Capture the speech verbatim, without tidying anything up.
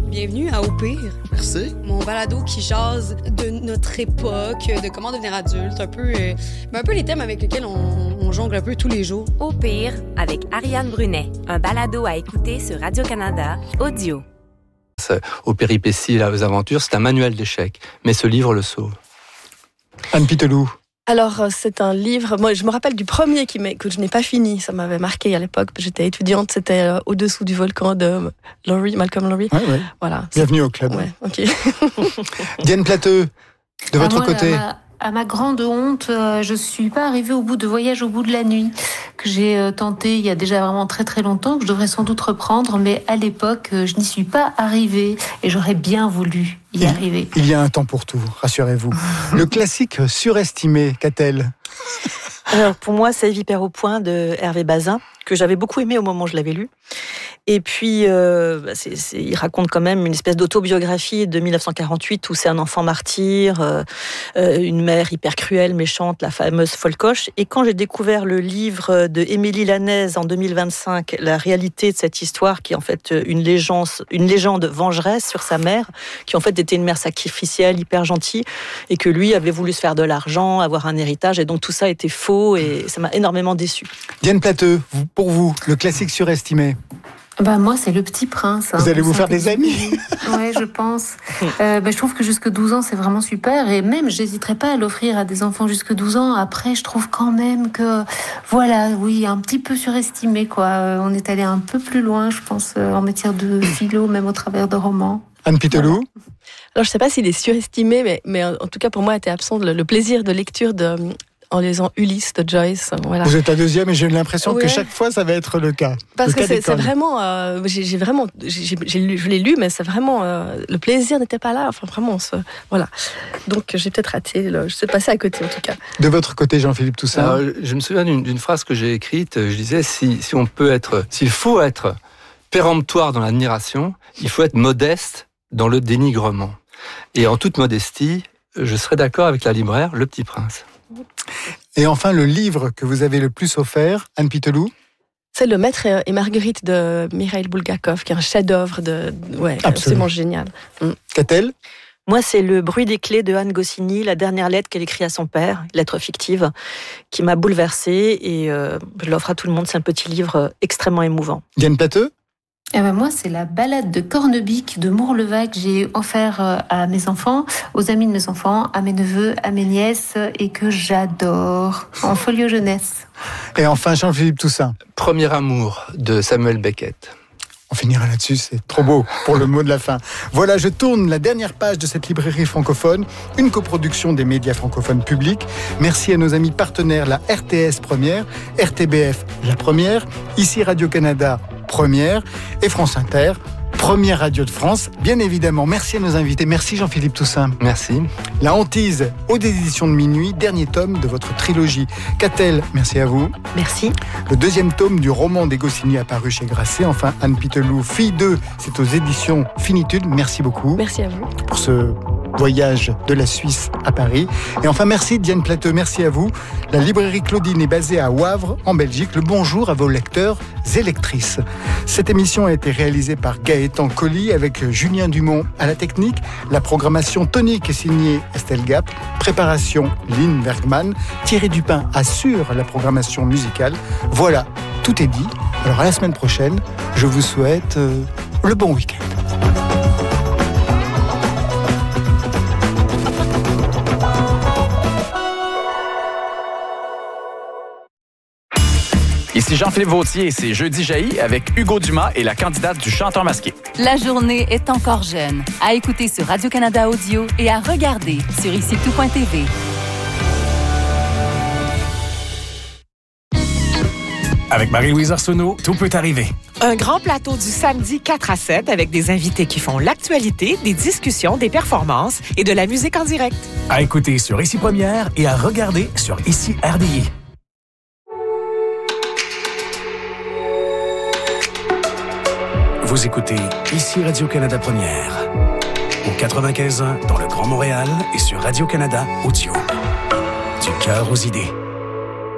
Bienvenue à Au pire. Merci. Mon balado qui jase de notre époque, de comment devenir adulte, un peu, euh, un peu les thèmes avec lesquels on, on jongle un peu tous les jours. Au pire, avec Ariane Brunet, un balado à écouter sur Radio-Canada, audio. Aux péripéties et aux aventures, c'est un manuel d'échecs, mais ce livre le sauve. Anne Pitelou. Alors, c'est un livre, moi je me rappelle du premier qui que je n'ai pas fini, ça m'avait marqué à l'époque, j'étais étudiante, c'était euh, Au-dessous du volcan de Laurie, Malcolm Lowry. Oui, oui. Voilà. Bienvenue au club. Ouais, ok. Diane Plateux, de votre moi, côté. À ma, à ma grande honte, euh, je suis pas arrivée au bout de Voyage au bout de la nuit, que j'ai euh, tenté il y a déjà vraiment très très longtemps, que je devrais sans doute reprendre, mais à l'époque, euh, je n'y suis pas arrivée et j'aurais bien voulu y il, arriver. Il y a un temps pour tout, rassurez-vous. Le classique surestimé, qu'a-t-elle ? Alors pour moi, c'est Vipère au point de Hervé Bazin, que j'avais beaucoup aimé au moment où je l'avais lu. Et puis, euh, c'est, c'est, il raconte quand même une espèce d'autobiographie de dix-neuf cent quarante-huit où c'est un enfant martyr, euh, une mère hyper cruelle, méchante, la fameuse Folcoche. Et quand j'ai découvert le livre de Émilie Lanaise en deux mille vingt-cinq, la réalité de cette histoire, qui est en fait une légende, une légende vengeresse sur sa mère, qui en fait était une mère sacrificielle, hyper gentille, et que lui avait voulu se faire de l'argent, avoir un héritage, et donc tout ça était faux, et ça m'a énormément déçue. Diane Plateux, pour vous, le classique surestimé ? Bah moi, c'est Le Petit Prince. Vous hein, allez vous faire des amis. Ouais, je pense. Euh, bah, je trouve que jusque douze ans, c'est vraiment super. Et même, j'hésiterais pas à l'offrir à des enfants jusque douze ans. Après, je trouve quand même que, voilà, oui, un petit peu surestimé, quoi. Euh, on est allé un peu plus loin, je pense, euh, en matière de philo, même au travers de romans. Anne Pitelou. Voilà. Alors, je sais pas s'il est surestimé, mais, mais en tout cas, pour moi, était absent le, le plaisir de lecture de... en lisant Ulysse de Joyce. Voilà. Vous êtes la deuxième et j'ai l'impression ouais. que chaque fois ça va être le cas. Parce le que cas c'est, c'est vraiment, euh, j'ai, j'ai vraiment, j'ai, j'ai lu, je l'ai lu, mais c'est vraiment, euh, le plaisir n'était pas là. Enfin vraiment, ce, voilà. Donc j'ai peut-être raté, le, je suis passée à côté en tout cas. De votre côté, Jean-Philippe Toussaint. Alors, je me souviens d'une, d'une phrase que j'ai écrite. Je disais si, si on peut être, s'il faut être péremptoire dans l'admiration, il faut être modeste dans le dénigrement. Et en toute modestie, je serais d'accord avec la libraire, Le Petit Prince. Et enfin, le livre que vous avez le plus offert, Anne Pitelou. C'est Le Maître et Marguerite de Mikhail Bulgakov, qui est un chef-d'œuvre de, ouais, absolument, absolument génial. Mm. Qu'a-t-elle ? Moi, c'est Le bruit des clés de Anne Goscinny, la dernière lettre qu'elle écrit à son père, lettre fictive, qui m'a bouleversée et euh, je l'offre à tout le monde. C'est un petit livre extrêmement émouvant. Diane Plateux ? Eh ben moi, c'est la balade de Cornebic de Mourlevac que j'ai offert à mes enfants, aux amis de mes enfants, à mes neveux, à mes nièces, et que j'adore, en folio jeunesse. Et enfin, Jean-Philippe Toussaint. Premier amour de Samuel Beckett. On finira là-dessus, c'est trop beau pour le mot de la fin. Voilà, je tourne la dernière page de cette librairie francophone, une coproduction des médias francophones publics. Merci à nos amis partenaires, la R T S Première, R T B F La Première, ici Radio-Canada Première et France Inter, Première radio de France. Bien évidemment, merci à nos invités. Merci Jean-Philippe Toussaint. Merci. La hantise, aux éditions de Minuit, dernier tome de votre trilogie. Qu'a-t-elle ? Merci à vous. Merci. Le deuxième tome du roman des Goscinny apparu chez Grasset. Enfin, Anne Pitelou, Fille deux, c'est aux éditions Finitude. Merci beaucoup. Merci à vous. Pour ce voyage de la Suisse à Paris. Et enfin, merci Diane Plateux, merci à vous. La librairie Claudine est basée à Wavre, en Belgique. Le bonjour à vos lecteurs et lectrices. Cette émission a été réalisée par Gaëtan Colli avec Julien Dumont à la technique. La programmation tonique est signée Estelle Gap. Préparation Lynn Bergman. Thierry Dupin assure la programmation musicale. Voilà, tout est dit. Alors à la semaine prochaine, je vous souhaite euh, le bon week-end. Ici Jean-Philippe Vautier et c'est Jeudi jaillit avec Hugo Dumas et la candidate du chanteur masqué. La journée est encore jeune. À écouter sur Radio-Canada Audio et à regarder sur ici tout point t v. Avec Marie-Louise Arsenault, tout peut arriver. Un grand plateau du samedi quatre à sept avec des invités qui font l'actualité, des discussions, des performances et de la musique en direct. À écouter sur Ici Première et à regarder sur Ici R D I. Vous écoutez Ici Radio-Canada Première. Au quatre-vingt-quinze ans dans le Grand Montréal et sur Radio-Canada Audio. Du cœur aux idées.